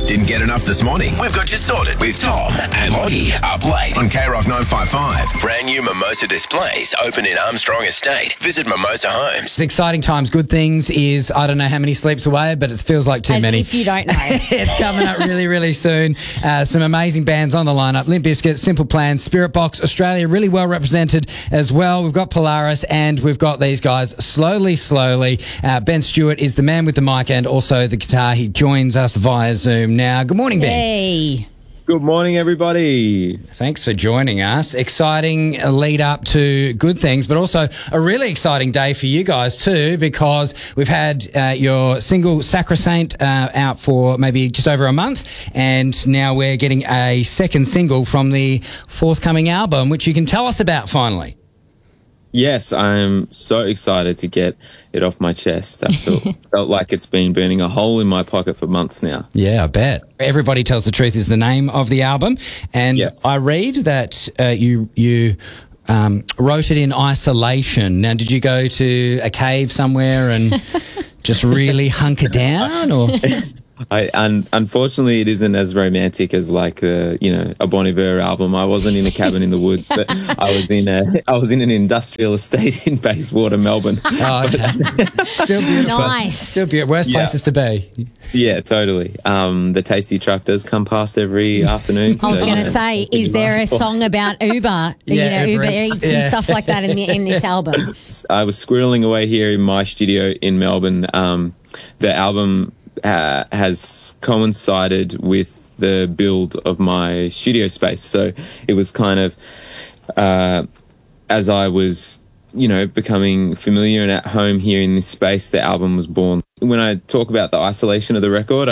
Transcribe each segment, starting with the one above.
Didn't get enough this morning? We've got you sorted with Tom and Lottie up late on K-Rock 955. Brand new Mimosa displays open in Armstrong Estate. Visit Mimosa Homes. It's exciting times. Good Things is, I don't know how many sleeps away, but it feels like too many. If you don't know. It's coming up really, really soon. Some amazing bands on the lineup. Limp Bizkit, Simple Plan, Spirit Box, Australia, really well represented as well. We've got Polaris and we've got these guys Slowly. Ben Stewart is the man with the mic and also the guitar. He joins us via Zoom now. Good morning, Ben. Hey. Good morning, everybody. Thanks for joining us. Exciting lead up to Good Things, but also a really exciting day for you guys too, because we've had your single Sacrosanct out for maybe just over a month, and now we're getting a second single from the forthcoming album, which you can tell us about finally. Yes, I'm so excited to get it off my chest. I felt like it's been burning a hole in my pocket for months now. Yeah, I bet. Everybody Tells the Truth is the name of the album. And yes. I read that you wrote it in isolation. Now, did you go to a cave somewhere and just really hunker down, or...? Unfortunately, it isn't as romantic as like a Bon Iver album. I wasn't in a cabin in the woods, but I was in an industrial estate in Bayswater, Melbourne. Oh, okay. Still beautiful. Nice. Still beautiful. Worst places to be. Yeah, totally. The tasty truck does come past every afternoon. I was going to say, is there a song about Uber? Uber Eats and stuff like that in this album? I was squirreling away here in my studio in Melbourne. The album has coincided with the build of my studio space. So it was kind of, as I was, becoming familiar and at home here in this space, the album was born. When I talk about the isolation of the record,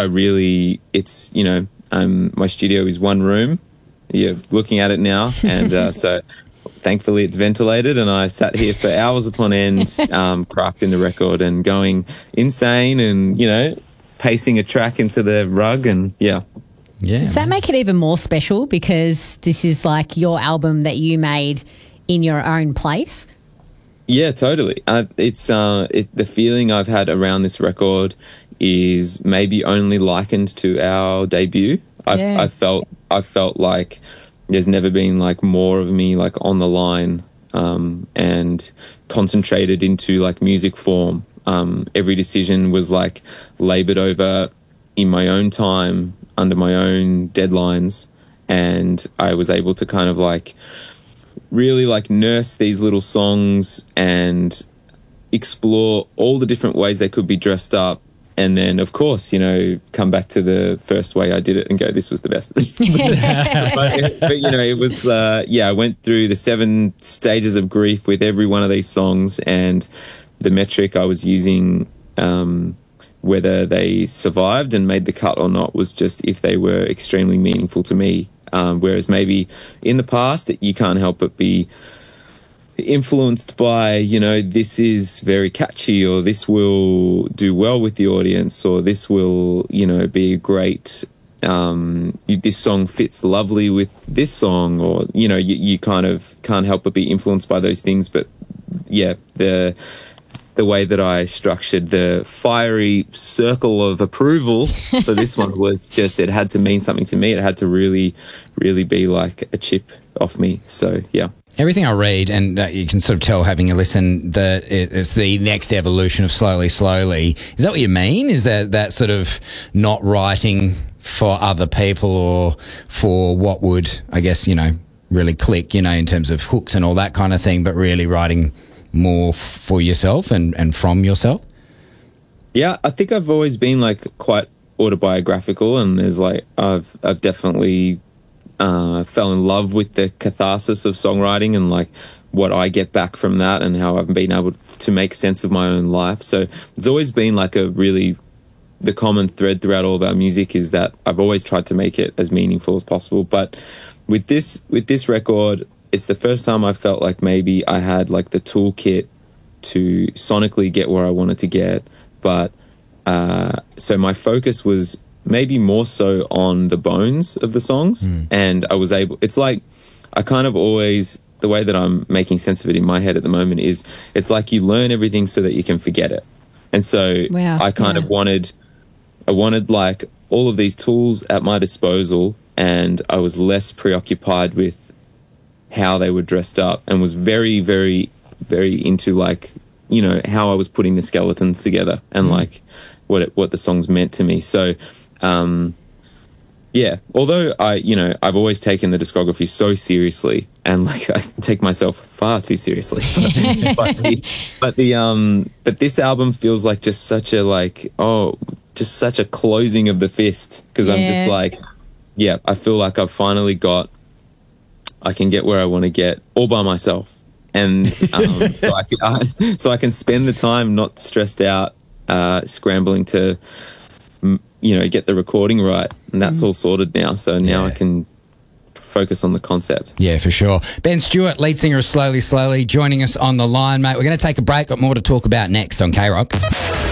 my studio is one room. You're looking at it now. And so thankfully it's ventilated, and I sat here for hours upon end, crafting the record and going insane and, pacing a track into the rug, and yeah. Does that make it even more special because this is like your album that you made in your own place? Yeah, totally. The feeling I've had around this record is maybe only likened to our debut. I felt like there's never been like more of me like on the line and concentrated into like music form. Every decision was like labored over in my own time under my own deadlines, and I was able to kind of like really like nurse these little songs and explore all the different ways they could be dressed up, and then of course come back to the first way I did it and go, this was the best. but it was I went through the 7 stages of grief with every one of these songs, and the metric I was using, whether they survived and made the cut or not, was just if they were extremely meaningful to me. Whereas maybe in the past, you can't help but be influenced by, this is very catchy, or this will do well with the audience, or this will, be great. This song fits lovely with this song, or, you kind of can't help but be influenced by those things. But yeah, the way that I structured the fiery circle of approval for this one was just, it had to mean something to me. It had to really, really be like a chip off me. So, yeah. Everything I read, and you can sort of tell having a listen, that it's the next evolution of Slowly. Is that what you mean? Is that sort of not writing for other people or for what would, I guess, really click, in terms of hooks and all that kind of thing, but really writing more for yourself and from yourself? Yeah, I think I've always been like quite autobiographical, and there's like I've definitely fell in love with the catharsis of songwriting and like what I get back from that, and how I've been able to make sense of my own life. So it's always been like the common thread throughout all of our music is that I've always tried to make it as meaningful as possible. But with this record, it's the first time I felt like maybe I had like the toolkit to sonically get where I wanted to get. But so my focus was maybe more so on the bones of the songs. And I was able, it's like I kind of always, the way that I'm making sense of it in my head at the moment is it's like you learn everything so that you can forget it. And so I kind of wanted like all of these tools at my disposal, and I was less preoccupied with how they were dressed up, and was very, very, very into like, you know, how I was putting the skeletons together and like what the songs meant to me. So, yeah, although I've always taken the discography so seriously, and like I take myself far too seriously, but this album feels like just such a closing of the fist, because I'm just like, yeah, I feel like I've finally I can get where I want to get all by myself, and so I can spend the time not stressed out, scrambling to get the recording right, and that's all sorted now. So now I can focus on the concept. Yeah, for sure. Ben Stewart, lead singer of Slowly Slowly, joining us on the line, mate. We're going to take a break. Got more to talk about next on K-Rock.